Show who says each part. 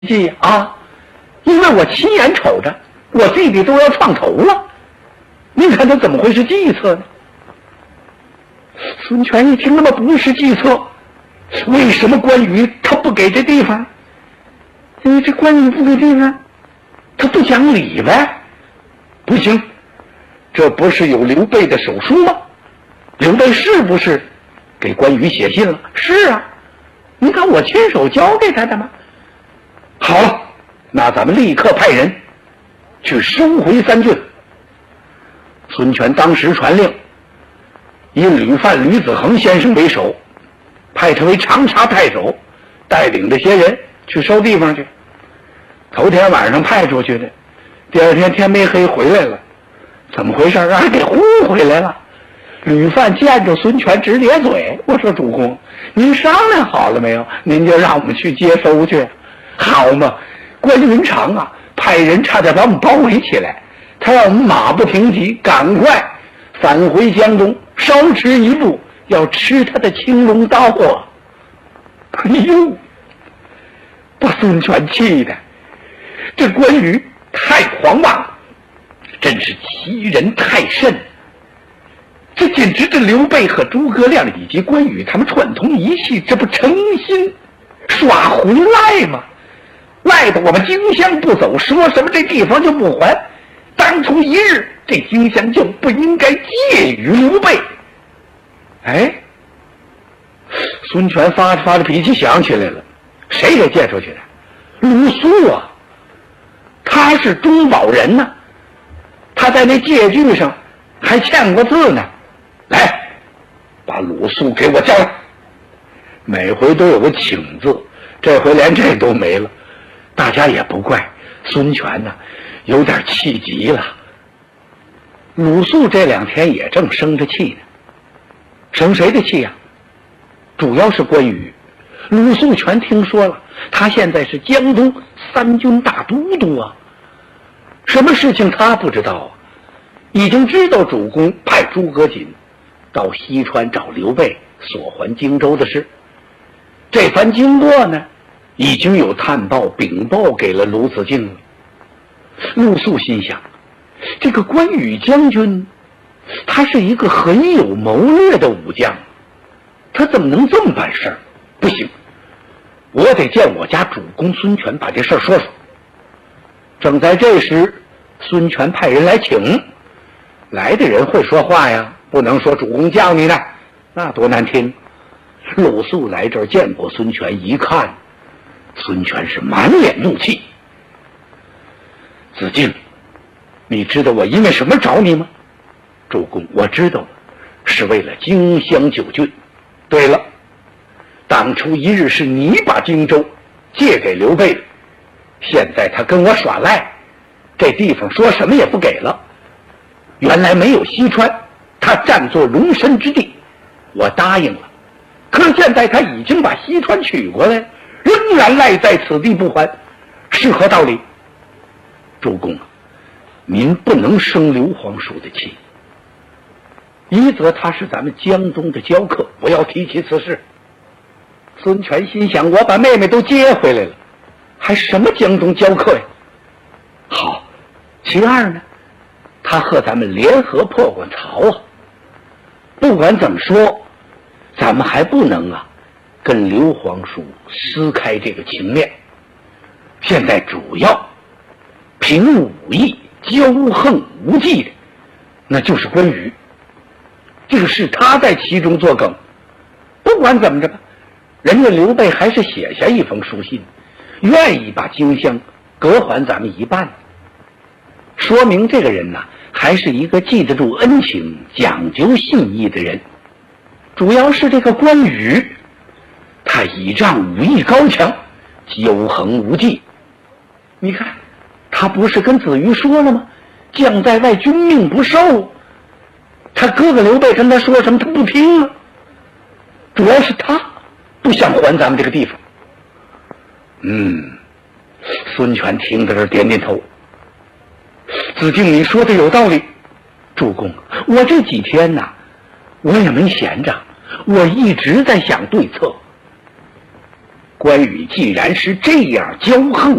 Speaker 1: 计啊，因为我亲眼瞅着我弟弟都要创头了，您看他怎么会是计策呢？孙权一听，那么不是计策，为什么关羽他不给这地方？因为这关羽不给地方，他不讲理呗。不行，这不是有刘备的手书吗？刘备是不是给关羽写信了？是啊，你看我亲手交给他的吗？好了，那咱们立刻派人去收回三郡。孙权当时传令，以吕范、吕子恒先生为首，派他为长沙太守，带领这些人去收地方去。头天晚上派出去的，第二天天没黑回来了，怎么回事？让人给轰回来了。吕范见着孙权直咧嘴，我说主公，您商量好了没有？您就让我们去接收去，好嘛？关云长啊，派人差点把我们包围起来，他让我们马不停蹄，赶快返回江东，稍迟一步要吃他的青龙刀啊！哎呦，把孙权气的，这关羽太狂妄，真是欺人太甚。这简直这刘备和诸葛亮以及关羽他们串通一气，这不诚心耍回赖吗？赖得我们荆襄不走，说什么这地方就不还。当初一日，这荆襄就不应该借于刘备。哎，孙权发着脾气想起来了，谁给借出去的？鲁肃啊，他是中保人呢，他在那借据上还签过字呢。来，把鲁肃给我叫来。每回都有个请字，这回连这都没了。大家也不怪孙权呢，有点气急了。鲁肃这两天也正生着气呢，生谁的气呀？主要是关羽。鲁肃全听说了，他现在是江东三军大都督啊，什么事情他不知道啊？已经知道主公派诸葛瑾到西川找刘备索还荆州的事。这番经过呢，已经有探报禀报给了鲁子敬了。鲁肃心想，这个关羽将军他是一个很有谋略的武将，他怎么能这么办事儿？不行，我得见我家主公孙权把这事儿说说。正在这时，孙权派人来请，来的人会说话呀，不能说主公叫你呢，那多难听。鲁肃来这儿见过孙权，一看孙权是满脸怒气。子敬，你知道我因为什么找你吗？主公，我知道了，是为了荆襄9郡。对了，当初一日是你把荆州借给刘备的，现在他跟我耍赖，这地方说什么也不给了。原来没有西川，他占作容身之地，我答应了。可是现在他已经把西川取过来，仍然赖在此地不还，是何道理？主公，您不能生刘皇叔的气。一则他是咱们江东的交客，不要提起此事。孙权心想，我把妹妹都接回来了，还什么江东交客呀？好，其二呢，他和咱们联合破过曹啊。不管怎么说，咱们还不能啊跟刘皇叔撕开这个情面。现在主要凭武艺骄横无忌的，那就是关羽。这个是他在其中作梗。不管怎么着吧，人家刘备还是写下一封书信，愿意把荆襄割还咱们一半，说明这个人呐，还是一个记得住恩情、讲究信义的人。主要是这个关羽，他倚仗武艺高强，骄横无忌。你看，他不是跟子瑜说了吗？将在外，君命不受。他哥哥刘备跟他说什么，他不听啊。主要是他不想还咱们这个地方。孙权听到这儿点点头。子敬，你说的有道理。主公，我这几天呢，我也没闲着，我一直在想对策。 关羽既然是这样骄横